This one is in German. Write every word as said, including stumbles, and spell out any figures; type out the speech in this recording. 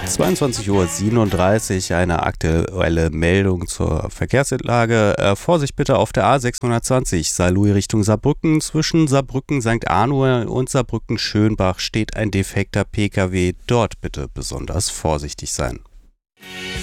zweiundzwanzig Uhr siebenunddreißig, eine aktuelle Meldung zur Verkehrslage. Äh, Vorsicht bitte auf der A sechshundertzwanzig, Saarlouis Richtung Saarbrücken. Zwischen Saarbrücken Sankt Arnold und Saarbrücken Schönbach steht ein defekter Pkw. Dort bitte besonders vorsichtig sein.